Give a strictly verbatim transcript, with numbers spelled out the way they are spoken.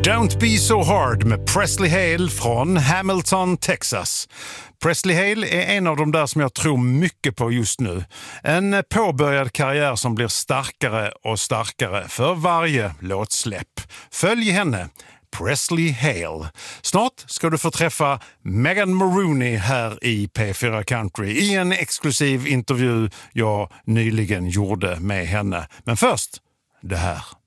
Don't Be So Hard med Presley Hale från Hamilton, Texas. Presley Hale är en av de där som jag tror mycket på just nu. En påbörjad karriär som blir starkare och starkare för varje låtsläpp. Följ henne, Presley Hale. Snart ska du få träffa Megan Maroney här i P fyra Country i en exklusiv intervju jag nyligen gjorde med henne. Men först, det här.